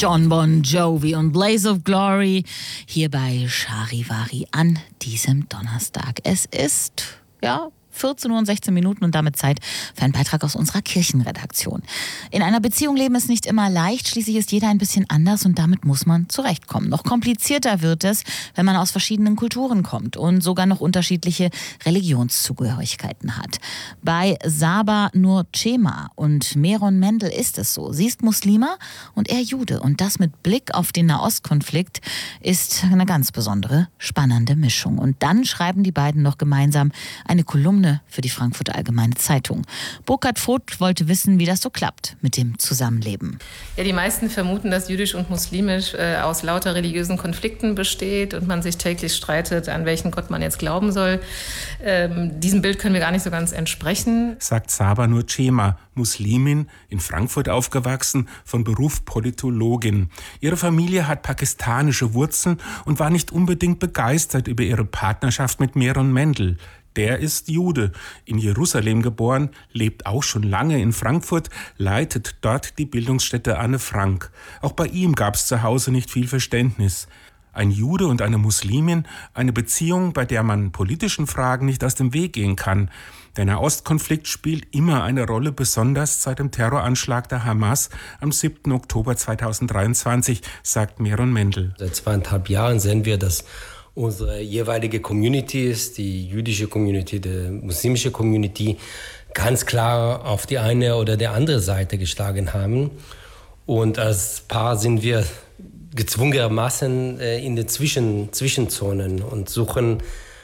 John Bon Jovi und Blaze of Glory hier bei Charivari an diesem Donnerstag. Es ist, 14 Uhr und 16 Minuten und damit Zeit für einen Beitrag aus unserer Kirchenredaktion. In einer Beziehung leben ist nicht immer leicht, schließlich ist jeder ein bisschen anders und damit muss man zurechtkommen. Noch komplizierter wird es, wenn man aus verschiedenen Kulturen kommt und sogar noch unterschiedliche Religionszugehörigkeiten hat. Bei Saba Nurchema und Meron Mendel ist es so. Sie ist Muslima und er Jude und das mit Blick auf den Nahostkonflikt ist eine ganz besondere, spannende Mischung. Und dann schreiben die beiden noch gemeinsam eine Kolumne für die Frankfurter Allgemeine Zeitung. Burkhard Voth wollte wissen, wie das so klappt mit dem Zusammenleben. Ja, die meisten vermuten, dass jüdisch und muslimisch aus lauter religiösen Konflikten besteht und man sich täglich streitet, an welchen Gott man jetzt glauben soll. Diesem Bild können wir gar nicht so ganz entsprechen. Sagt Saba Nurchema, Muslimin, in Frankfurt aufgewachsen, von Beruf Politologin. Ihre Familie hat pakistanische Wurzeln und war nicht unbedingt begeistert über ihre Partnerschaft mit Meron Mendel. Der ist Jude, in Jerusalem geboren, lebt auch schon lange in Frankfurt, leitet dort die Bildungsstätte Anne Frank. Auch bei ihm gab es zu Hause nicht viel Verständnis. Ein Jude und eine Muslimin, eine Beziehung, bei der man politischen Fragen nicht aus dem Weg gehen kann. Der Nahostkonflikt spielt immer eine Rolle, besonders seit dem Terroranschlag der Hamas am 7. Oktober 2023, sagt Meron Mendel. Seit 2,5 Jahren sehen wir, dass unsere jeweilige Communities, die jüdische Community, die muslimische Community, ganz klar auf die eine oder die andere Seite geschlagen haben. Und als Paar sind wir gezwungenermaßen in den Zwischenzonen und suchen,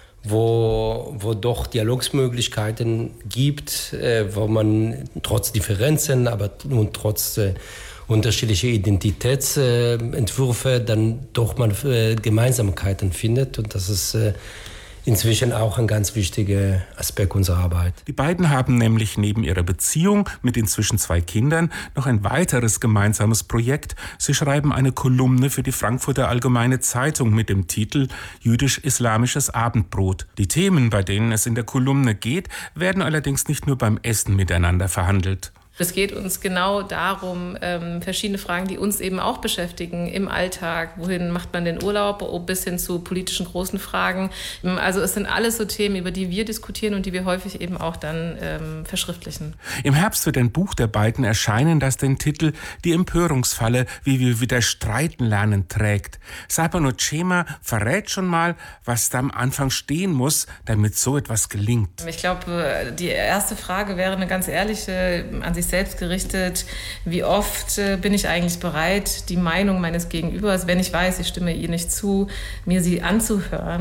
wo doch Dialogsmöglichkeiten gibt, wo man trotz Differenzen, aber nun trotz unterschiedliche Identitätsentwürfe dann doch mal Gemeinsamkeiten findet. Und das ist inzwischen auch ein ganz wichtiger Aspekt unserer Arbeit. Die beiden haben nämlich neben ihrer Beziehung mit inzwischen 2 Kindern noch ein weiteres gemeinsames Projekt. Sie schreiben eine Kolumne für die Frankfurter Allgemeine Zeitung mit dem Titel Jüdisch-Islamisches Abendbrot. Die Themen, bei denen es in der Kolumne geht, werden allerdings nicht nur beim Essen miteinander verhandelt. Es geht uns genau darum, verschiedene Fragen, die uns eben auch beschäftigen im Alltag. Wohin macht man den Urlaub, bis hin zu politischen großen Fragen. Also es sind alles so Themen, über die wir diskutieren und die wir häufig eben auch dann verschriftlichen. Im Herbst wird ein Buch der beiden erscheinen, das den Titel Die Empörungsfalle, wie wir wieder streiten lernen, trägt. Saba Nurchema verrät schon mal, was da am Anfang stehen muss, damit so etwas gelingt. Ich glaube, die erste Frage wäre eine ganz ehrliche, an sich selbst gerichtet. Wie oft bin ich eigentlich bereit, die Meinung meines Gegenübers, wenn ich weiß, ich stimme ihr nicht zu, mir sie anzuhören?